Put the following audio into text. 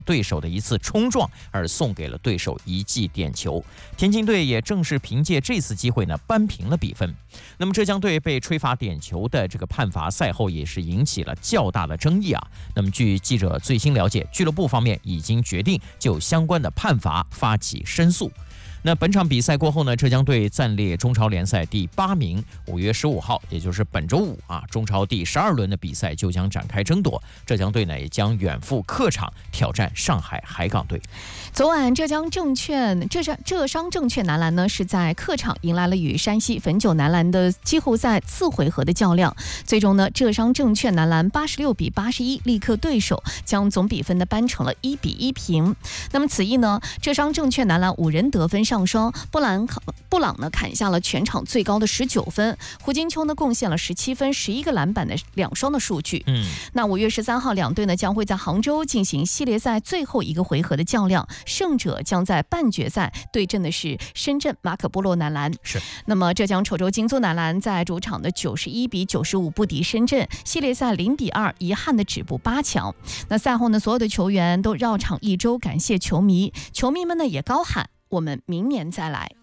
对手的一次冲撞而送给了对手一记点球。田径队也正是凭借这次机会呢扳平了比分。那么浙江队被吹罚点球的这个判罚，赛后也是引起了较大的争议啊。那么据记者最新了解，俱乐部方面已经决定就相关的判罚发起申诉。那本场比赛过后呢，浙江队暂列中超联赛第8名。5月15号，也就是本周五啊，中超第12轮的比赛就将展开争夺。浙江队呢也将远赴客场挑战上海海港队。 昨晚浙商证券男篮呢是在客场迎来了与山西汾酒男篮的季后赛次回合的较量。最终呢，浙商证券男篮86比81力克对手，将总比分呢扳成了1比1平。那么此役呢，浙商证券男篮5人得分上双，布朗呢砍下了全场最高的19分，胡金秋呢贡献了17分、11个篮板的2双的数据。那5月13号，两队呢将会在杭州进行系列赛最后一个回合的较量，胜者将在半决赛对阵的是深圳马可波罗男篮。那么浙江稠州金租男篮在主场的91比95不敌深圳，系列赛0比2遗憾的止步8强。那赛后呢，所有的球员都绕场一周感谢球迷，球迷们呢也高喊我们明年再来。